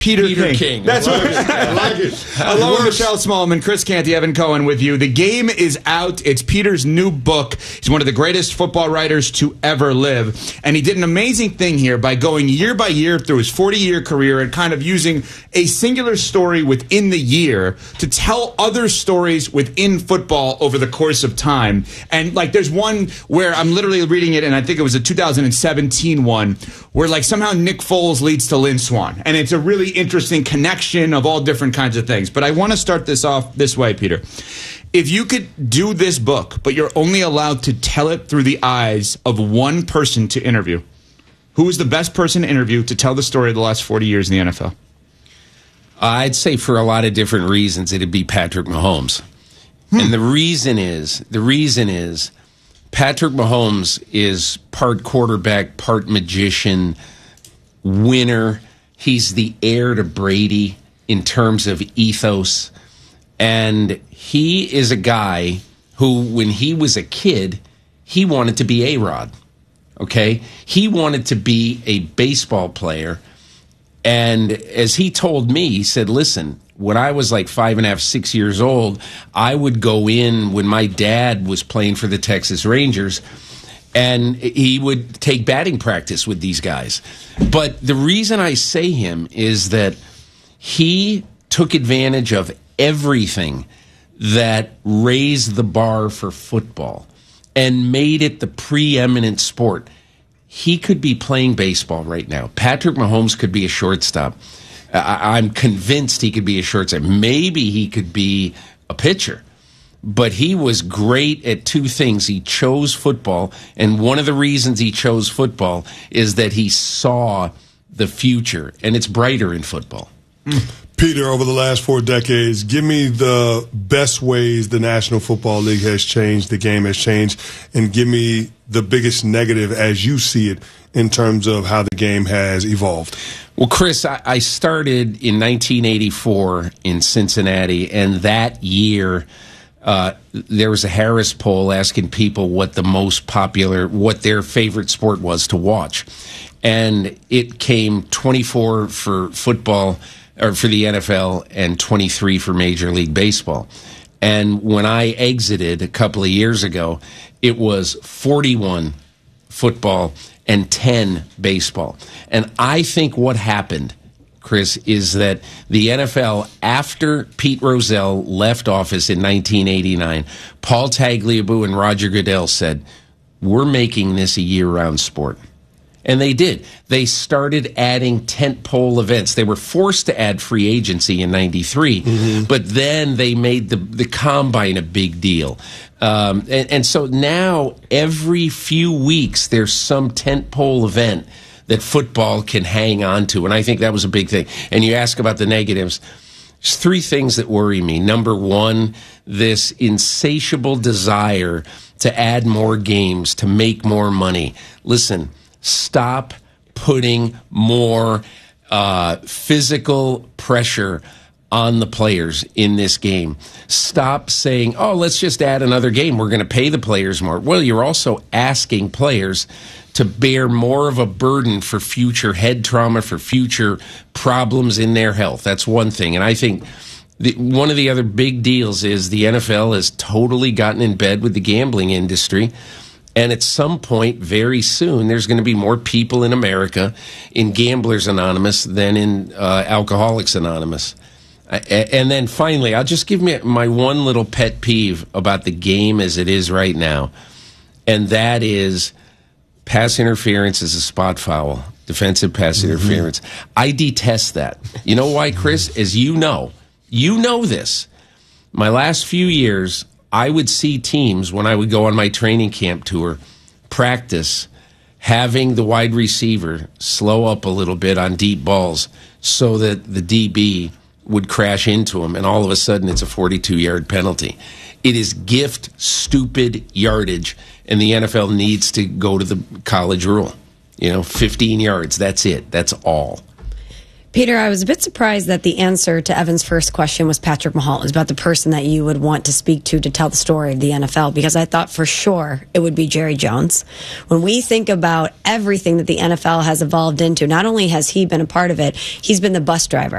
Peter King. That's what I like it. Hello, Michelle Smallman, Chris Canty, Evan Cohen with you. The game is out. It's Peter's new book. He's one of the greatest football writers to ever live. And he did an amazing thing here by going year by year through his 40-year career and kind of using a singular story within the year to tell other stories within football over the course of time. And like there's one where I'm literally reading it, and I think it was a 2017 one, where like somehow Nick Foles leads to Lynn Swann. And it's a really interesting connection of all different kinds of things. But I want to start this off this way, Peter. If you could do this book, but you're only allowed to tell it through the eyes of one person to interview, who is the best person to interview to tell the story of the last 40 years in the NFL? I'd say for a lot of different reasons, it'd be Patrick Mahomes. And the reason is Patrick Mahomes is part quarterback, part magician, winner. He's the heir to Brady in terms of ethos. And he is a guy who, when he was a kid, he wanted to be A-Rod. Okay? He wanted to be a baseball player. And as he told me, he said, listen, when I was like 5.5, 6 years old, I would go in when my dad was playing for the Texas Rangers, and he would take batting practice with these guys. But the reason I say him is that he took advantage of everything that raised the bar for football and made it the preeminent sport. He could be playing baseball right now. Patrick Mahomes could be a shortstop. I'm convinced he could be a shortstop. Maybe he could be a pitcher. But he was great at two things. He chose football, and one of the reasons he chose football is that he saw the future, and it's brighter in football. Peter, over the last 4 decades, give me the best ways the National Football League has changed, the game has changed, and give me the biggest negative as you see it in terms of how the game has evolved. Well, Chris, I started in 1984 in Cincinnati, and that year there was a Harris poll asking people what their favorite sport was to watch. And it came 24 for football, or for the NFL, and 23 for Major League Baseball. And when I exited a couple of years ago, it was 41 football and 10 baseball. And I think what happened, Chris, is that the NFL, after Pete Rozelle left office in 1989, Paul Tagliabue and Roger Goodell said, we're making this a year-round sport. And they did. They started adding tentpole events. They were forced to add free agency in 93, but then they made the combine a big deal. And so now every few weeks there's some tentpole event that football can hang on to. And I think that was a big thing. And you ask about the negatives. There's 3 things that worry me. Number one, this insatiable desire to add more games, to make more money. Listen, stop putting more physical pressure on the players in this game. Stop saying, oh, let's just add another game. We're going to pay the players more. Well, you're also asking players to bear more of a burden for future head trauma, for future problems in their health. That's one thing. And I think one of the other big deals is the NFL has totally gotten in bed with the gambling industry. And at some point, very soon, there's going to be more people in America in Gamblers Anonymous than in Alcoholics Anonymous. And then finally, I'll just give me my one little pet peeve about the game as it is right now. And that is pass interference is a spot foul, defensive pass interference. I detest that. You know why, Chris? As you know this. My last few years, I would see teams when I would go on my training camp tour practice having the wide receiver slow up a little bit on deep balls so that the DB would crash into him, and all of a sudden it's a 42-yard penalty. It is gift stupid yardage, and the NFL needs to go to the college rule. 15 yards, that's it. That's all. Peter, I was a bit surprised that the answer to Evan's first question was Patrick Mahomes, about the person that you would want to speak to tell the story of the NFL, because I thought for sure it would be Jerry Jones. When we think about everything that the NFL has evolved into, not only has he been a part of it, he's been the bus driver.